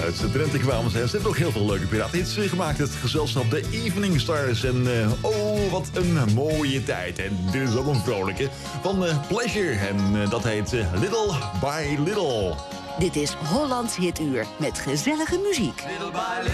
uit de Drenthe kwamen ze. Ze hebben ook heel veel leuke piratenhits gemaakt. Het gezelschap de Evening Stars. En oh, wat een mooie tijd. En dit is ook een vrolijke van Pleasure. En dat heet Little by Little. Dit is Hollands Hituur met gezellige muziek. Little by little.